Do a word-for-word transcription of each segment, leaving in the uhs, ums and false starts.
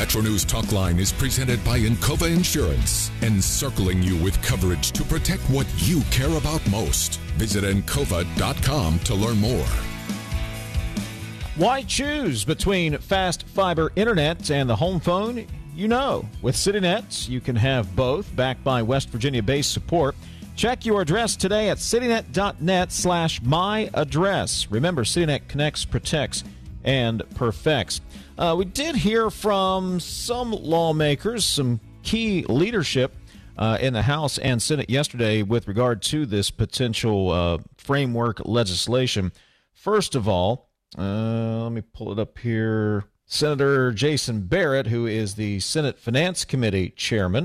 Metro News Talkline is presented by Encova Insurance, encircling you with coverage to protect what you care about most. Visit encova dot com to learn more. Why choose between fast fiber internet and the home phone? You know, with CityNet, you can have both, backed by West Virginia-based support. Check your address today at citynet.net slash my address. Remember, CityNet connects, protects, and perfects. Uh, we did hear from some lawmakers, some key leadership uh, in the House and Senate yesterday with regard to this potential uh, framework legislation. First of all, uh, let me pull it up here. Senator Jason Barrett, who is the Senate Finance Committee chairman.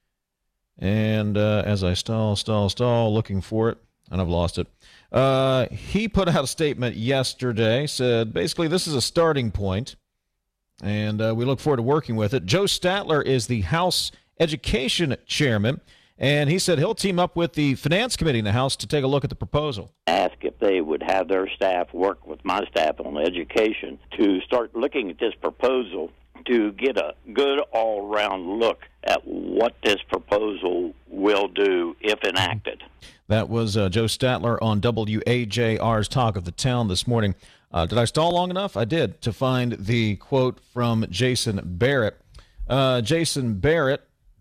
And uh, as I stall, stall, stall, looking for it, and I've lost it, uh, he put out a statement yesterday, said basically this is a starting point, and uh, we look forward to working with it. Joe Statler is the House Education Chairman, and he said he'll team up with the Finance Committee in the House to take a look at the proposal. Ask if they would have their staff work with my staff on education to start looking at this proposal to get a good all-round look at what this proposal will do if enacted. That was uh, Joe Statler on W A J R's Talk of the Town this morning. Uh, did I stall long enough? I did, to find the quote from Jason Barrett. Uh, Jason Barrett.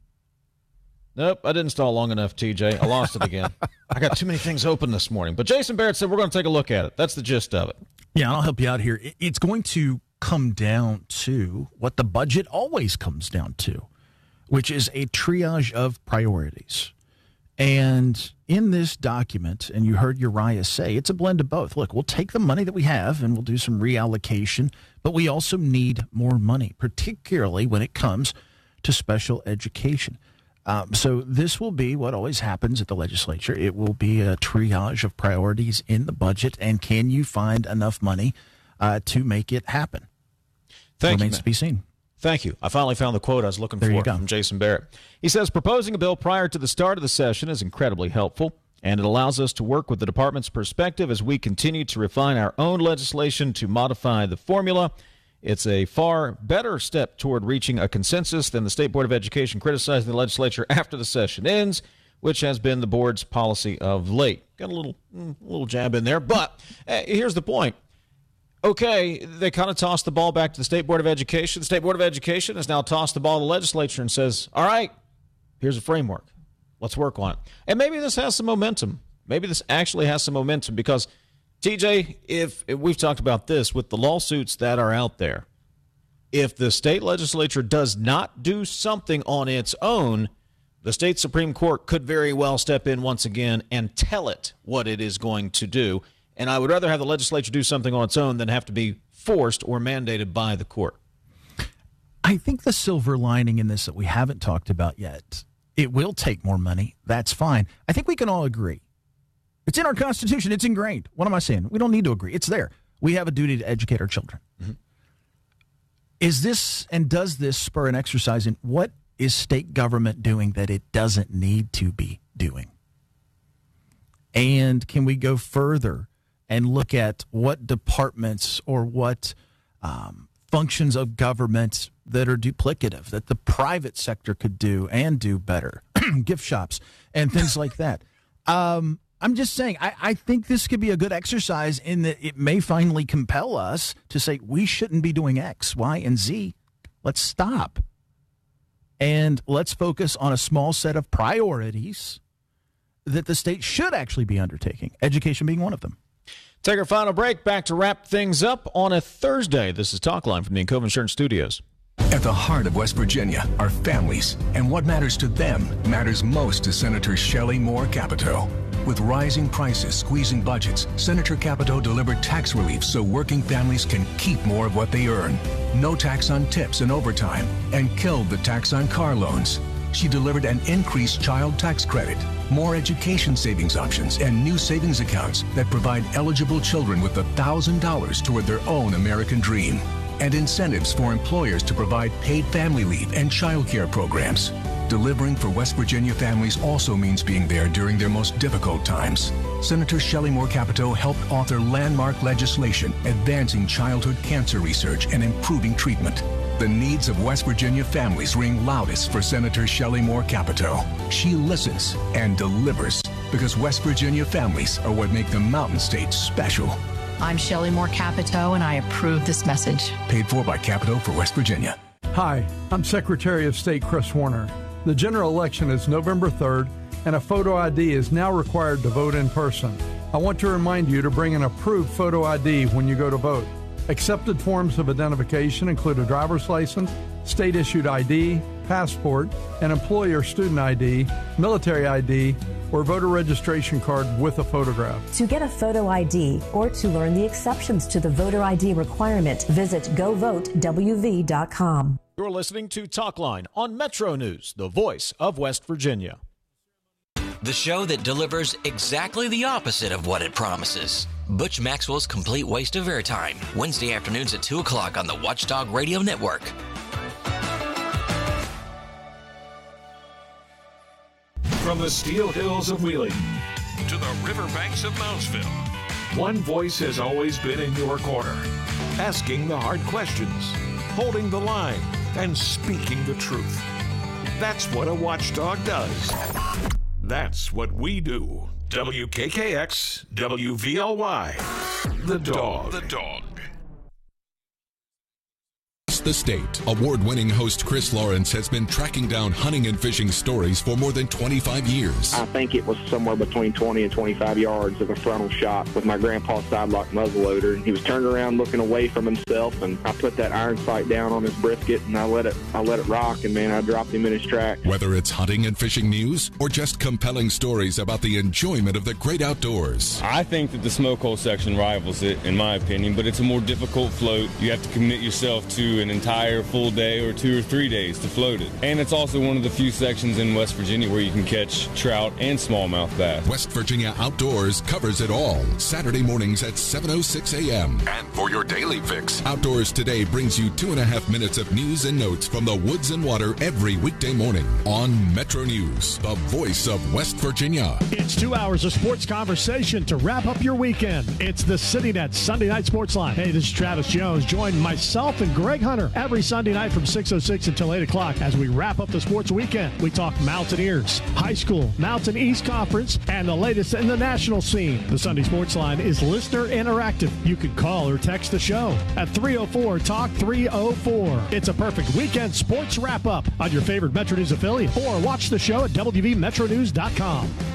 Nope, I didn't stall long enough, T J. I lost it again. I got too many things open this morning. But Jason Barrett said we're going to take a look at it. That's the gist of it. Yeah, I'll help you out here. It's going to come down to what the budget always comes down to, which is a triage of priorities. And in this document, and you heard Uriah say, it's a blend of both. Look, we'll take the money that we have and we'll do some reallocation, but we also need more money, particularly when it comes to special education. Um, so this will be what always happens at the legislature. It will be a triage of priorities in the budget, and can you find enough money uh, to make it happen? Thank Remains you, to be seen. Thank you. I finally found the quote I was looking There for you go. from Jason Barrett. He says, proposing a bill prior to the start of the session is incredibly helpful, and it allows us to work with the department's perspective as we continue to refine our own legislation to modify the formula. It's a far better step toward reaching a consensus than the State Board of Education criticizing the legislature after the session ends, which has been the board's policy of late. Got a little, mm, little jab in there, but uh, here's the point. Okay, they kind of tossed the ball back to the State Board of Education. The State Board of Education has now tossed the ball to the legislature and says, all right, here's a framework. Let's work on it. And maybe this has some momentum. Maybe this actually has some momentum because, T J, if, if we've talked about this with the lawsuits that are out there, if the state legislature does not do something on its own, the state Supreme Court could very well step in once again and tell it what it is going to do. And I would rather have the legislature do something on its own than have to be forced or mandated by the court. I think the silver lining in this that we haven't talked about yet, it will take more money. That's fine. I think we can all agree. It's in our Constitution. It's ingrained. What am I saying? We don't need to agree. It's there. We have a duty to educate our children. Mm-hmm. Is this and does this spur an exercise in what is state government doing that it doesn't need to be doing? And can we go further and look at what departments or what um, functions of government that are duplicative, that the private sector could do and do better, gift shops and things like that. Um, I'm just saying, I, I think this could be a good exercise in that it may finally compel us to say we shouldn't be doing X, Y, and Z. Let's stop. And let's focus on a small set of priorities that the state should actually be undertaking, education being one of them. Take our final break. Back to wrap things up on a Thursday. This is Talkline from the Encova Insurance Studios. At the heart of West Virginia are families, and what matters to them matters most to Senator Shelley Moore Capito. With rising prices squeezing budgets, Senator Capito delivered tax relief so working families can keep more of what they earn. No tax on tips and overtime, and killed the tax on car loans. She delivered an increased child tax credit, more education savings options, and new savings accounts that provide eligible children with one thousand dollars toward their own American dream, and incentives for employers to provide paid family leave and child care programs. Delivering for West Virginia families also means being there during their most difficult times. Senator Shelley Moore Capito helped author landmark legislation advancing childhood cancer research and improving treatment. The needs of West Virginia families ring loudest for Senator Shelley Moore Capito. She listens and delivers because West Virginia families are what make the Mountain State special. I'm Shelley Moore Capito, and I approve this message. Paid for by Capito for West Virginia. Hi, I'm Secretary of State Chris Warner. The general election is November third, and a photo I D is now required to vote in person. I want to remind you to bring an approved photo I D when you go to vote. Accepted forms of identification include a driver's license, state-issued I D, passport, an employee or student I D, military I D, or voter registration card with a photograph. To get a photo I D or to learn the exceptions to the voter I D requirement, visit go vote w v dot com. You're listening to Talkline on Metro News, the voice of West Virginia. The show that delivers exactly the opposite of what it promises. Butch Maxwell's Complete Waste of Airtime, Wednesday afternoons at two o'clock on the Watchdog Radio Network. From the Steel Hills of Wheeling to the riverbanks of Moundsville, one voice has always been in your corner, asking the hard questions, holding the line, and speaking the truth. That's what a watchdog does. That's what we do. W K K X, W V L Y, The Dog. The Dog. The state. Award-winning host Chris Lawrence has been tracking down hunting and fishing stories for more than twenty-five years. I think it was somewhere between twenty and twenty-five yards of a frontal shot with my grandpa's sidelock muzzleloader. He was turned around looking away from himself, and I put that iron sight down on his brisket, and I let it I let it rock, and man, I dropped him in his track. Whether it's hunting and fishing news or just compelling stories about the enjoyment of the great outdoors. I think that the smoke hole section rivals it, in my opinion, but it's a more difficult float. You have to commit yourself to an entire full day or two or three days to float it. And it's also one of the few sections in West Virginia where you can catch trout and smallmouth bass. West Virginia Outdoors covers it all. Saturday mornings at seven oh six a.m. And for your daily fix, Outdoors Today brings you two and a half minutes of news and notes from the woods and water every weekday morning on Metro News, the voice of West Virginia. It's two hours of sports conversation to wrap up your weekend. It's the CityNet Sunday Night Sports Line. Hey, this is Travis Jones. Join myself and Greg Hunter every Sunday night from six oh six until eight o'clock as we wrap up the sports weekend. We talk Mountaineers, high school, Mountain East Conference, and the latest in the national scene. The Sunday Sports Line is listener interactive. You can call or text the show at three oh four talk three oh four. It's a perfect weekend sports wrap-up on your favorite Metro News affiliate, or watch the show at w v metro news dot com.